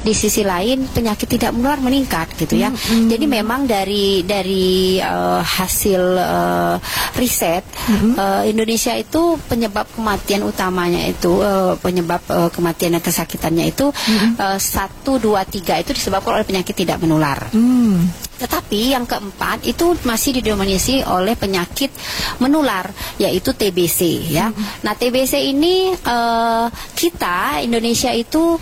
di sisi lain penyakit tidak menular meningkat gitu ya. Jadi memang dari hasil riset Indonesia itu penyebab kematian utamanya itu penyebab kematian dan kesakitannya itu 1, 2, 3 itu disebabkan oleh penyakit tidak menular. Tetapi yang keempat itu masih didominasi oleh penyakit menular, yaitu TBC ya. Nah, TBC ini kita Indonesia itu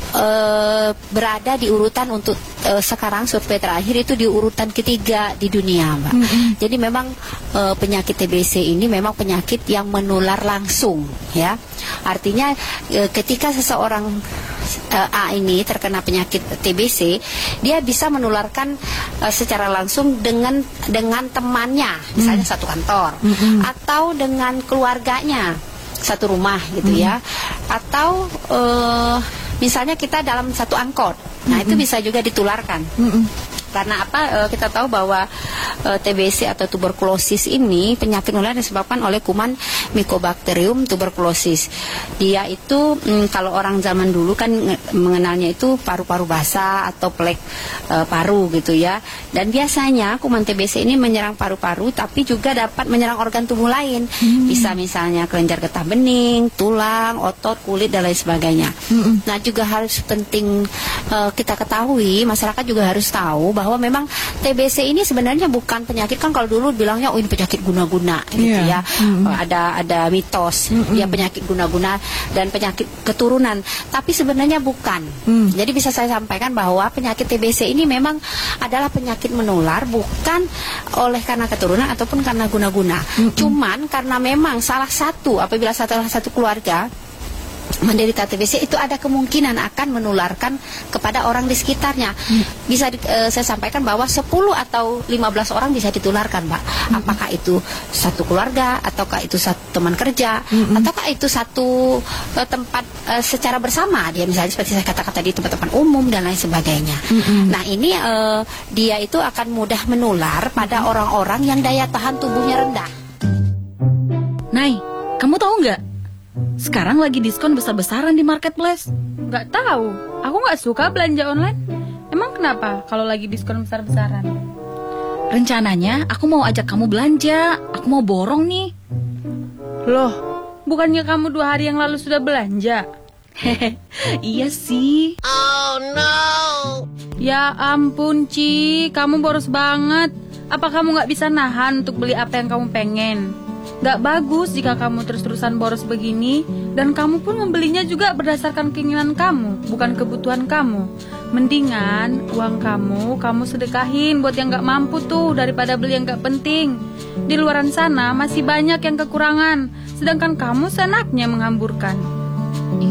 berada di urutan untuk sekarang survei terakhir itu di urutan ketiga di dunia, Mbak. Jadi memang penyakit TBC ini memang penyakit yang menular langsung ya. Artinya ketika seseorang A ini terkena penyakit TBC, dia bisa menularkan secara langsung dengan temannya, misalnya satu kantor, atau dengan keluarganya satu rumah gitu ya, atau misalnya kita dalam satu angkot, nah itu bisa juga ditularkan. Karena apa? Kita tahu bahwa TBC atau tuberkulosis ini penyakit menular disebabkan oleh kuman Mycobacterium tuberculosis. Dia itu kalau orang zaman dulu kan mengenalnya itu paru-paru basah atau plek paru gitu ya. Dan biasanya kuman TBC ini menyerang paru-paru, tapi juga dapat menyerang organ tubuh lain. Bisa misalnya kelenjar getah bening, tulang, otot, kulit dan lain sebagainya. Nah, juga harus penting kita ketahui, masyarakat juga harus tahu bahwa memang TBC ini sebenarnya bukan penyakit, kan kalau dulu bilangnya ini penyakit guna-guna gitu ya. Ada mitos ya penyakit guna-guna dan penyakit keturunan, tapi sebenarnya bukan. Jadi bisa saya sampaikan bahwa penyakit TBC ini memang adalah penyakit menular, bukan oleh karena keturunan ataupun karena guna-guna. Cuman karena memang salah satu, apabila satu keluarga menderita TBC itu ada kemungkinan akan menularkan kepada orang di sekitarnya. Bisa saya sampaikan bahwa 10 atau 15 orang bisa ditularkan, Mbak. Apakah itu satu keluarga, ataukah itu satu teman kerja, ataukah itu satu tempat secara bersama, dia misalnya seperti saya katakan tadi tempat-tempat umum dan lain sebagainya. Nah, ini dia itu akan mudah menular pada orang-orang yang daya tahan tubuhnya rendah. Nay, kamu tahu nggak? Sekarang lagi diskon besar-besaran di marketplace. Nggak tahu, aku nggak suka belanja online. Emang kenapa kalau lagi diskon besar-besaran? Rencananya aku mau ajak kamu belanja. Aku mau borong nih. Loh, bukannya kamu 2 hari yang lalu sudah belanja? Hehe, iya sih. Oh no. Ya ampun, Ci, kamu boros banget. Apa kamu nggak bisa nahan untuk beli apa yang kamu pengen? Gak bagus jika kamu terus-terusan boros begini, dan kamu pun membelinya juga berdasarkan keinginan kamu, bukan kebutuhan kamu. Mendingan uang kamu sedekahin buat yang gak mampu tuh, daripada beli yang gak penting. Di luaran sana masih banyak yang kekurangan, sedangkan kamu seenaknya menghamburkan.